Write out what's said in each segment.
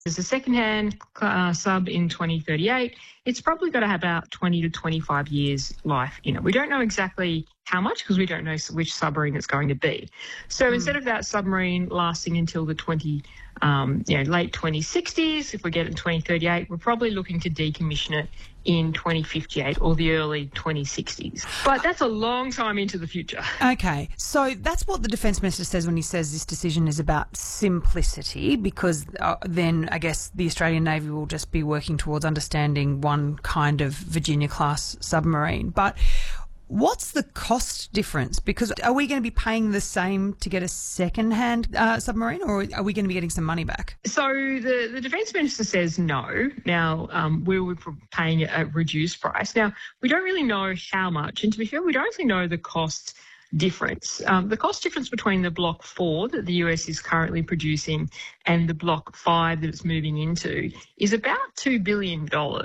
As a second-hand sub in 2038, it's probably got to have about 20 to 25 years life in it. We don't know exactly how much because we don't know which submarine it's going to be. So instead of that submarine lasting until the late 2060s, if we get it in 2038, we're probably looking to decommission it in 2058 or the early 2060s. But that's a long time into the future. Okay, so that's what the Defence Minister says when he says this decision is about simplicity, because then I guess the Australian Navy will just be working towards understanding one kind of Virginia-class submarine. But what's the cost difference? Because are we going to be paying the same to get a second-hand submarine, or are we going to be getting some money back? So the Defence Minister says no. Now, we will be paying a reduced price. Now, we don't really know how much, and to be fair, we don't really know the cost difference. The cost difference between the Block 4 that the US is currently producing and the Block 5 that it's moving into is about $2 billion.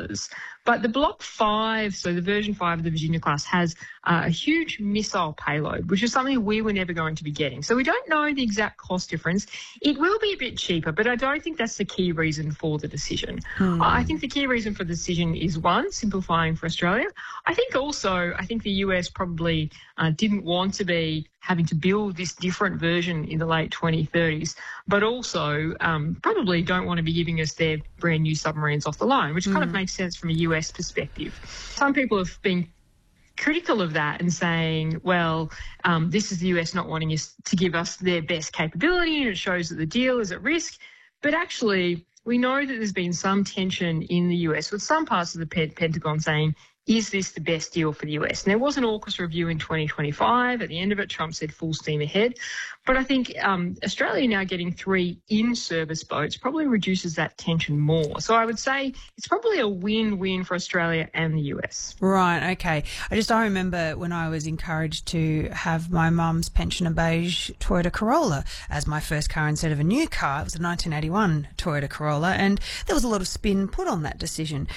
But the Block 5, so the version 5 of the Virginia class, has a huge missile payload, which is something we were never going to be getting. So we don't know the exact cost difference. It will be a bit cheaper, but I don't think that's the key reason for the decision. I think the key reason for the decision is, one, simplifying for Australia. I think the US probably didn't want to be having to build this different version in the late 2030s, but also probably don't want to be giving us their brand new submarines off the line, which kind of makes sense from a US perspective. Some people have been critical of that and saying, well, this is the US not wanting us to give us their best capability and it shows that the deal is at risk. But actually, we know that there's been some tension in the US with some parts of the Pentagon saying, is this the best deal for the US? And there was an AUKUS review in 2025. At the end of it, Trump said full steam ahead. But I think Australia now getting 3 in-service boats probably reduces that tension more. So I would say it's probably a win-win for Australia and the US. Right, okay. I remember when I was encouraged to have my mum's pensioner beige Toyota Corolla as my first car instead of a new car. It was a 1981 Toyota Corolla, and there was a lot of spin put on that decision.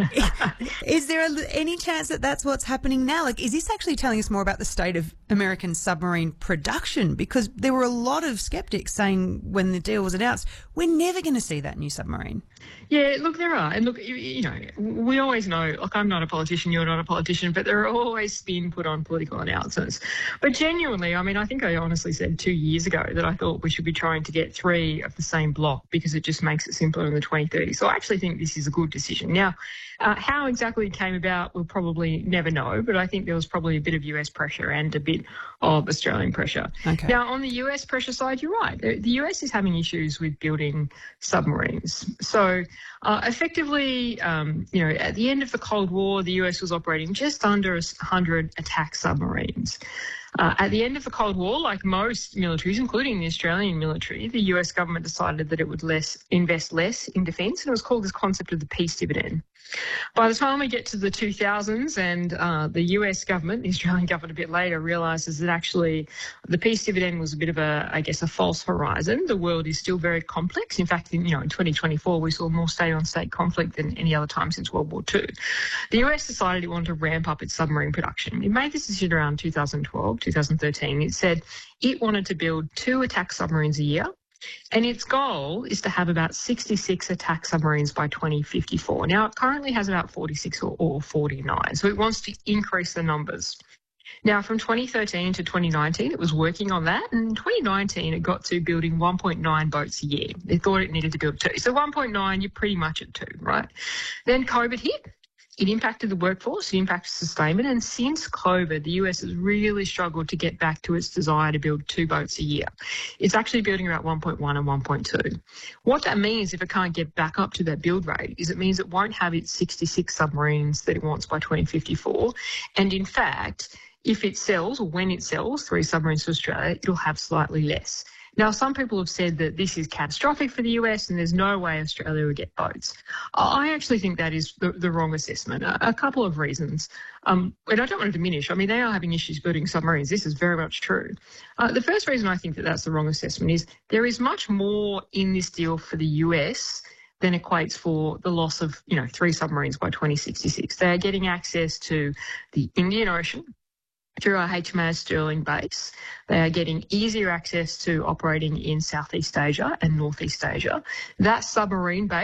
Is there any chance that that's what's happening now? Like, is this actually telling us more about the state of American submarine production? Because there were a lot of skeptics saying when the deal was announced, we're never going to see that new submarine. Yeah, look, there are. And look, you know, we always know, like, I'm not a politician, you're not a politician, but there are always spin put on political announcements. But genuinely, I mean, I think I honestly said 2 years ago that I thought we should be trying to get 3 of the same block because it just makes it simpler in the 2030s. So I actually think this is a good decision. Now, how exactly it came about, we'll probably never know, but I think there was probably a bit of US pressure and a bit of Australian pressure. Okay. Now, on the US pressure side, you're right. The US is having issues with building submarines. So effectively, at the end of the Cold War, the US was operating just under 100 attack submarines. At the end of the Cold War, like most militaries, including the Australian military, the US government decided that it would invest less in defence, and it was called this concept of the peace dividend. By the time we get to the 2000s and the US government, the Australian government a bit later, realises that actually the peace dividend was a bit of a false horizon. The world is still very complex. In fact, in 2024, we saw more state-on-state conflict than any other time since World War II. The US decided it wanted to ramp up its submarine production. It made this decision around 2012, 2013. It said it wanted to build 2 attack submarines a year. And its goal is to have about 66 attack submarines by 2054. Now, it currently has about 46 or 49, so it wants to increase the numbers. Now, from 2013 to 2019, it was working on that. And in 2019, it got to building 1.9 boats a year. They thought it needed to build 2. So 1.9, you're pretty much at 2, right? Then COVID hit. It impacted the workforce, it impacted sustainment, and since COVID, the US has really struggled to get back to its desire to build 2 boats a year. It's actually building about 1.1 and 1.2. What that means, if it can't get back up to that build rate, is it means it won't have its 66 submarines that it wants by 2054. And in fact, if it sells, or when it sells 3 submarines to Australia, it'll have slightly less. Now, some people have said that this is catastrophic for the US and there's no way Australia will get boats. I actually think that is the wrong assessment. A couple of reasons. And I don't want to diminish. I mean, they are having issues building submarines. This is very much true. The first reason I think that that's the wrong assessment is there is much more in this deal for the US than equates for the loss of, 3 submarines by 2066. They are getting access to the Indian Ocean, through our HMAS Stirling base. They are getting easier access to operating in Southeast Asia and Northeast Asia. That submarine base